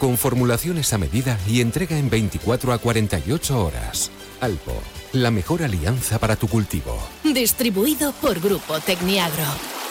con formulaciones a medida y entrega en 24 a 48 horas. Alpo, la mejor alianza para tu cultivo. Distribuido por Grupo Tecniagro.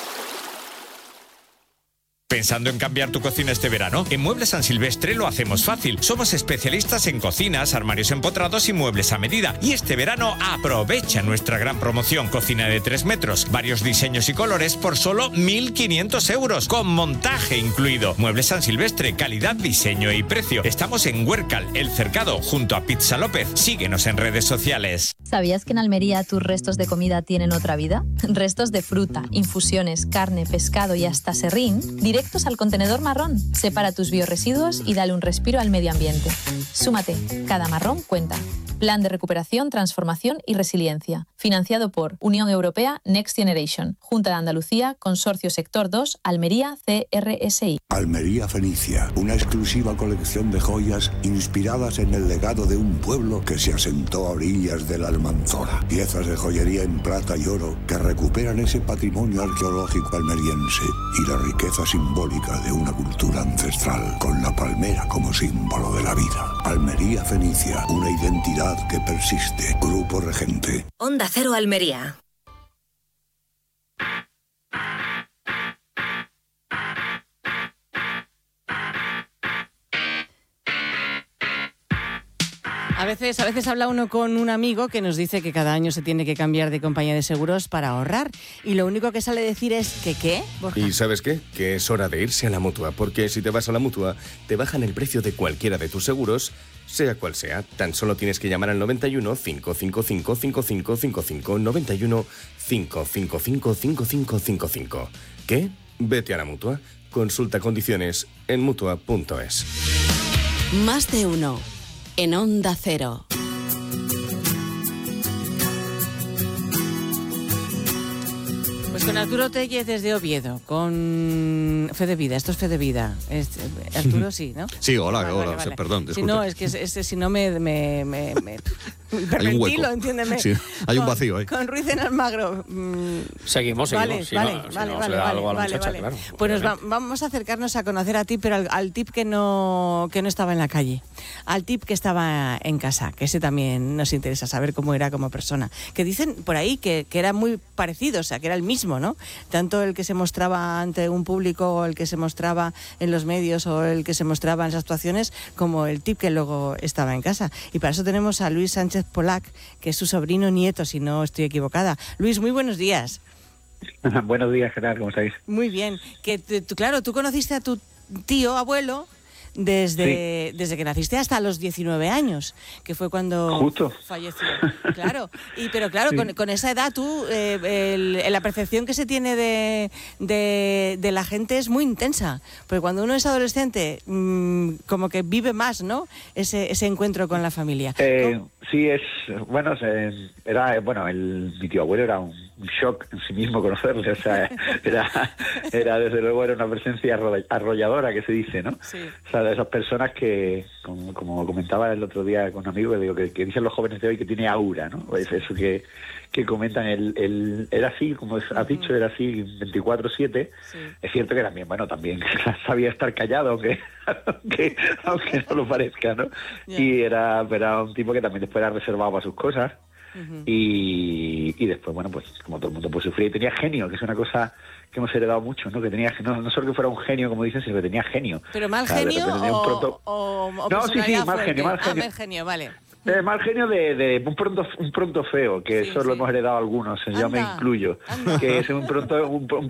¿Pensando en cambiar tu cocina este verano? En Muebles San Silvestre lo hacemos fácil. Somos especialistas en cocinas, armarios empotrados y muebles a medida. Y este verano aprovecha nuestra gran promoción. Cocina de 3 metros, varios diseños y colores por solo 1.500 euros, con montaje incluido. Muebles San Silvestre, calidad, diseño y precio. Estamos en Huércal, El Cercado, junto a Pizza López. Síguenos en redes sociales. ¿Sabías que en Almería tus restos de comida tienen otra vida? Restos de fruta, infusiones, carne, pescado y hasta serrín, directos al contenedor marrón. Separa tus biorresiduos y dale un respiro al medio ambiente. Súmate, cada marrón cuenta. Plan de recuperación, transformación y resiliencia. Financiado por Unión Europea Next Generation, Junta de Andalucía, Consorcio Sector 2, Almería, CRSI. Almería Fenicia, una exclusiva colección de joyas inspiradas en el legado de un pueblo que se asentó a orillas de la Almanzora. Piezas de joyería en plata y oro que recuperan ese patrimonio arqueológico almeriense y la riqueza simbólica de una cultura ancestral, con la palmera como símbolo de la vida. Almería Fenicia, una identidad que persiste. Grupo Regente. Onda Cero Almería. A veces habla uno con un amigo que nos dice que cada año se tiene que cambiar de compañía de seguros para ahorrar. Y lo único que sale a decir es que ¿qué, Borja? ¿Y sabes qué? Que es hora de irse a la Mutua, porque si te vas a la Mutua, te bajan el precio de cualquiera de tus seguros, sea cual sea. Tan solo tienes que llamar al 91 555 5555 91 555 5555. ¿Qué? Vete a la Mutua. Consulta condiciones en Mutua.es. Más de uno. En Onda Cero. Pues con Arturo Tellez desde Oviedo, con Fe de Vida. Esto es Fe de Vida. Arturo, sí, ¿no? Sí, hola, vale. perdón, disculpe. Si no, es que si no me hay un hueco. Entiéndeme. Sí, hay un vacío ahí. Con Ruiz en Almagro. Seguimos. Vale. Claro. Pues vamos a acercarnos a conocer a ti, pero al tip que no estaba en la calle. Al tip que estaba en casa, que ese también nos interesa saber cómo era como persona. Que dicen por ahí que era muy parecido, o sea, que era el mismo, ¿no? Tanto el que se mostraba ante un público, o el que se mostraba en los medios, o el que se mostraba en las actuaciones, como el tip que luego estaba en casa. Y para eso tenemos a Luis Sánchez Polac, que es su sobrino nieto, si no estoy equivocada. Luis, muy buenos días. Buenos días, ¿qué tal? ¿Cómo estáis? Muy bien. Que tú conociste a tu tío, abuelo, desde que naciste hasta los 19 años, que fue cuando justo falleció. Claro, pero sí. con esa edad tú, la percepción que se tiene de la gente es muy intensa, porque cuando uno es adolescente, como que vive más, ¿no? Ese encuentro con la familia. Sí, mi tío abuelo era un shock en sí mismo conocerle, o sea, era desde luego era una presencia arrolladora, que se dice, ¿no? Sí. O sea, de esas personas que, como comentaba el otro día con un amigo, digo que dicen los jóvenes de hoy que tiene aura, ¿no? Pues eso que comentan, era así, como has dicho, era así 24/7. Sí. Es cierto que también sabía estar callado, aunque no lo parezca, ¿no? Yeah. Y era un tipo que también después era reservado para sus cosas. Uh-huh. Y después, pues como todo el mundo sufría, y tenía genio, que es una cosa que hemos heredado mucho, ¿no? Que tenía no solo que fuera un genio, como dicen, sino que tenía genio. ¿Pero mal genio o no, sí, mal genio. Mal genio, vale. Mal genio de un pronto feo, que sí, eso lo hemos heredado algunos, yo me incluyo. Que es un pronto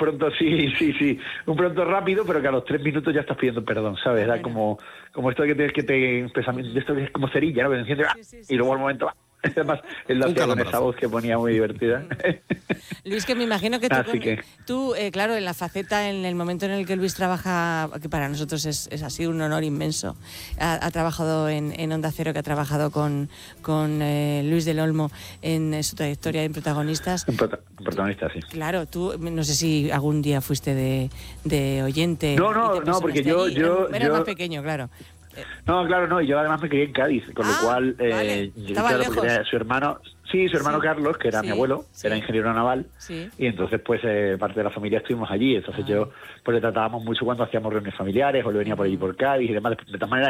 un pronto rápido, pero que a los 3 minutos ya estás pidiendo perdón, ¿sabes? Era como esto que esto que es como cerilla, ¿no? Que se enciende y luego al momento además él lo hacía con esa voz que ponía muy divertida. Luis, que me imagino que tú claro, en la faceta, en el momento en el que Luis trabaja, que para nosotros es así un honor inmenso, ha trabajado en Onda Cero, que ha trabajado con Luis del Olmo en su trayectoria en protagonistas. En protagonistas, sí. Claro, tú, no sé si algún día fuiste de oyente. No, porque yo era más pequeño, claro. No, claro, no, y yo además me crié en Cádiz, con lo cual estaba lejos. Porque su hermano Carlos, que era mi abuelo, era ingeniero naval, y entonces pues parte de la familia estuvimos allí, entonces yo pues le tratábamos mucho cuando hacíamos reuniones familiares, o le venía por allí por Cádiz y demás. De tal manera